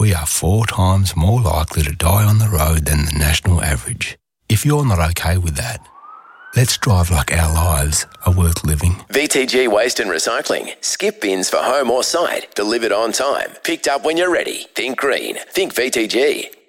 we are 4 times more likely to die on the road than the national average. If you're not okay with that, let's drive like our lives are worth living. VTG Waste and Recycling. Skip bins for home or site. Delivered on time. Picked up when you're ready. Think green. Think VTG.